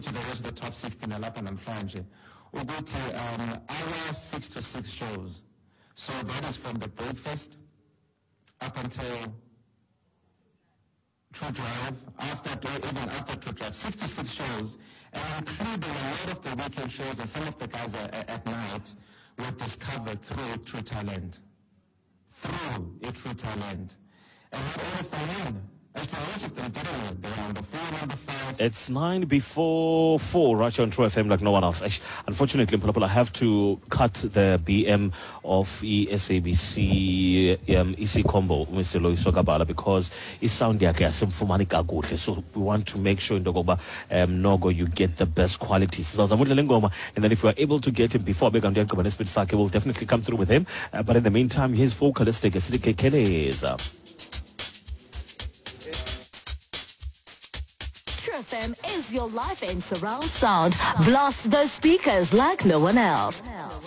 to the rest of the top 16 nalapha namhlanje ukuthi our 6 to 6 shows, so that is from the breakfast up until True Drive, even after True Drive, 6 to 6 shows, and including a lot of the weekend shows, and some of the guys at night were discovered through True Talent. Through a True Talent. And not all of them win. Actually, most of them didn't win. They were on the 4, number 5. It's 9 before 4, right here on True FM, like no one else. Unfortunately, I have to cut the BM of ESABC EC combo, Mr. Loyiso Kabala, because it's sound yakhe so we want to make sure in Dogoba Nogo you get the best quality. And then if we are able to get him before we'll definitely come through with him. But in the meantime, here's vocalistic Sidike Keleza. True FM is your life in surround sound. Blast those speakers like no one else.